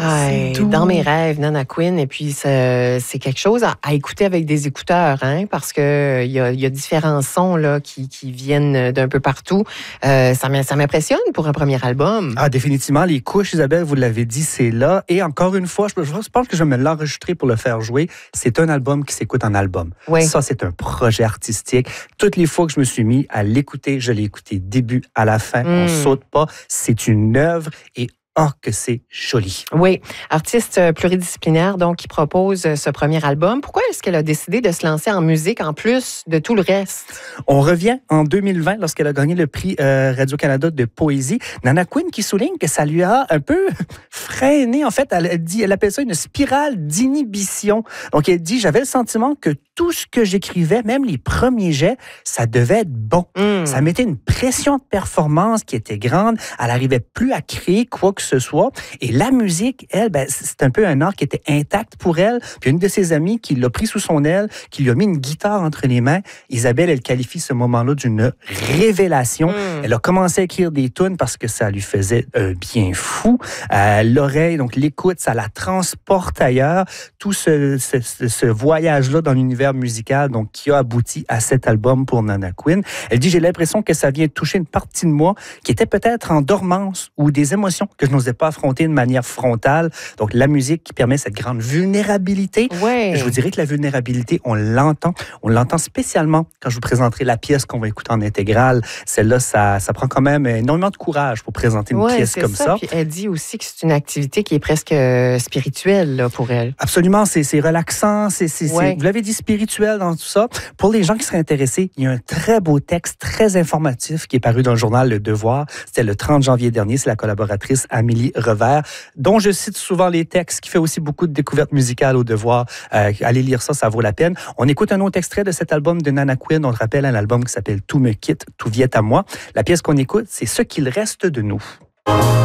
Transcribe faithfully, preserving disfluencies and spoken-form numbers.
Ouais, dans mes rêves, Nana Queen. Et puis, c'est, c'est quelque chose à, à écouter avec des écouteurs, hein, parce qu'il y a, y a différents sons là, qui, qui viennent d'un peu partout. Euh, ça, ça m'impressionne pour un premier album. Ah, définitivement. Les couches, Isabelle, vous l'avez dit, c'est là. Et encore une fois, je, je pense que je vais me l'enregistrer pour le faire jouer. C'est un album qui s'écoute en album. Oui. Ça, c'est un projet artistique. Toutes les fois que je me suis mis à l'écouter, je l'ai écouté début à la fin. Mm. On saute pas. C'est une œuvre et oh, que c'est joli. Oui, artiste pluridisciplinaire, donc, qui propose ce premier album. Pourquoi est-ce qu'elle a décidé de se lancer en musique en plus de tout le reste? On revient en deux mille vingt, lorsqu'elle a gagné le prix euh, Radio-Canada de poésie. Nana Queen qui souligne que ça lui a un peu freiné. En fait, elle, dit, elle appelle ça une spirale d'inhibition. Donc, elle dit, j'avais le sentiment que tout ce que j'écrivais, même les premiers jets, ça devait être bon. Mm. Ça mettait une pression de performance qui était grande. Elle n'arrivait plus à créer quoi que ce soit. Et la musique, elle, ben, c'est un peu un art qui était intact pour elle. Puis une de ses amies qui l'a pris sous son aile, qui lui a mis une guitare entre les mains, Isabelle, elle qualifie ce moment-là d'une révélation. Mm. Elle a commencé à écrire des tunes parce que ça lui faisait un bien fou. Euh, l'oreille, donc l'écoute, ça la transporte ailleurs. Tout ce, ce, ce voyage-là dans l'univers musical, donc qui a abouti à cet album pour Nana Queen. Elle dit, j'ai l'impression que ça vient toucher une partie de moi qui était peut-être en dormance ou des émotions que je n'osais pas affronter de manière frontale. Donc, la musique qui permet cette grande vulnérabilité. Ouais. Je vous dirais que la vulnérabilité, on l'entend. On l'entend spécialement quand je vous présenterai la pièce qu'on va écouter en intégrale. Celle-là, ça, ça prend quand même énormément de courage pour présenter une ouais, pièce comme ça. ça. Puis elle dit aussi que c'est une activité qui est presque spirituelle là, pour elle. Absolument, c'est, c'est relaxant. C'est, c'est, ouais. c'est, vous l'avez dit, spirituel dans tout ça. Pour les gens qui seraient intéressés, il y a un très beau texte, très informatif qui est paru dans le journal Le Devoir. C'était le trente janvier dernier. C'est la collaboratrice Amélie Revers, dont je cite souvent les textes, qui fait aussi beaucoup de découvertes musicales au Devoir. Euh, allez lire ça, ça vaut la peine. On écoute un autre extrait de cet album de Nana Queen. On te rappelle un album qui s'appelle Tout me quitte, tout vient à moi. La pièce qu'on écoute, c'est Ce qu'il reste de nous.